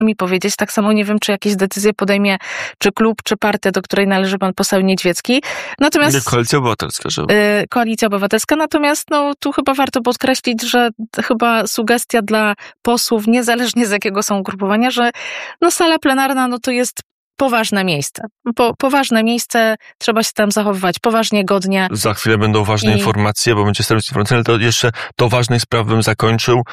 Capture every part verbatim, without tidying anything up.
mi powiedzieć. Tak samo nie wiem, czy jakieś decyzje podejmie, czy klub, czy partia, do której należy pan poseł Niedźwiecki. Natomiast... Koalicja Obywatelska, że... Yy, Koalicja Obywatelska. Natomiast no, tu chyba warto podkreślić, że chyba sugestia dla posłów, niezależnie z jakiego są ugrupowania, że no, sala plenarna no, to jest poważne miejsce. Po, poważne miejsce, trzeba się tam zachowywać poważnie, godnie. Za chwilę będą ważne I... informacje, bo będzie serwis informacyjny, ale to jeszcze do ważnych spraw bym zakończył.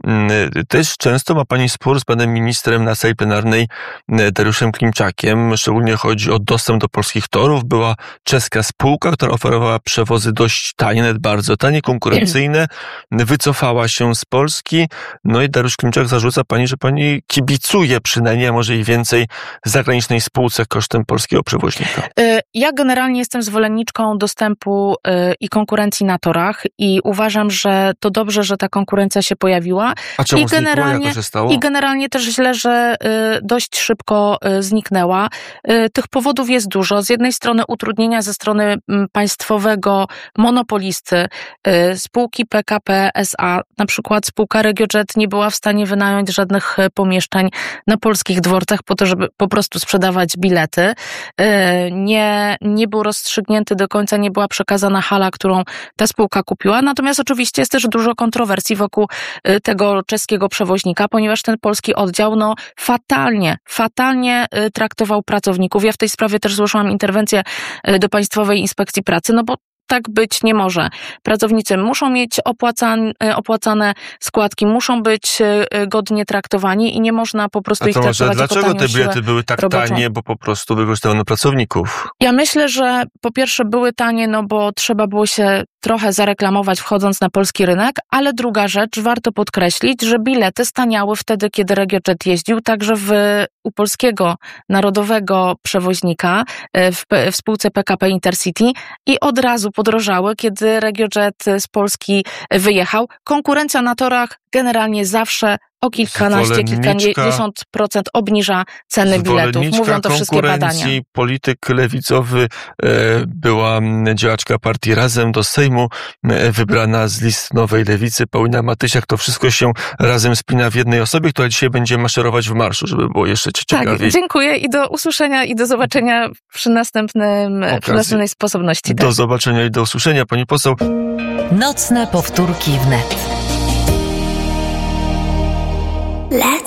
Też często ma pani spór z panem ministrem na sali plenarnej Dariuszem Klimczakiem. Szczególnie chodzi o dostęp do polskich torów. Była czeska spółka, która oferowała przewozy dość tanie, nawet bardzo tanie, konkurencyjne. Wycofała się z Polski. No i Dariusz Klimczak zarzuca pani, że pani kibicuje przynajmniej, a może i więcej zagranicznej spółce kosztem polskiego przewoźnika. Ja generalnie jestem zwolenniczką dostępu i konkurencji na torach i uważam, że to dobrze, że ta konkurencja się pojawiła. A czemu I generalnie, znikło? Jak to się stało? I generalnie też źle, że dość szybko zniknęła. Tych powodów jest dużo. Z jednej strony utrudnienia ze strony państwowego monopolisty, spółki P K P S A, na przykład spółka RegioJet nie była w stanie wynająć żadnych pomieszczeń na polskich dworcach po to, żeby po prostu sprzedawać bilety. Nie, nie był rozstrzygnięty do końca, nie była przekazana hala, którą ta spółka kupiła. Natomiast oczywiście jest też dużo kontrowersji wokół tego czeskiego przewoźnika, ponieważ ten polski oddział no fatalnie, fatalnie traktował pracowników. Ja w tej sprawie też złożyłam interwencję do Państwowej Inspekcji Pracy, no bo tak być nie może. Pracownicy muszą mieć opłacane, opłacane składki, muszą być godnie traktowani i nie można po prostu A to ich traktować może dlaczego te bilety były tak roboczą. tanie, bo po prostu wykorzystywano pracowników? Ja myślę, że po pierwsze były tanie, no bo trzeba było się trochę zareklamować wchodząc na polski rynek, ale druga rzecz, warto podkreślić, że bilety staniały wtedy, kiedy RegioJet jeździł, także w, u polskiego narodowego przewoźnika w, w spółce P K P Intercity i od razu podrożały, kiedy RegioJet z Polski wyjechał. Konkurencja na torach generalnie zawsze o kilkanaście, kilkadziesiąt procent obniża ceny biletów. Mówią to wszystkie badania. Polityk lewicowy, e, była działaczka partii Razem do Sejmu, e, wybrana z list Nowej Lewicy, Paulina Matysiak. To wszystko się razem spina w jednej osobie, która dzisiaj będzie maszerować w marszu, żeby było jeszcze ciekawiej. Tak, dziękuję i do usłyszenia i do zobaczenia przy następnym, przy następnej sposobności. Do tak. zobaczenia i do usłyszenia, pani poseł. Nocne powtórki wnet. Let's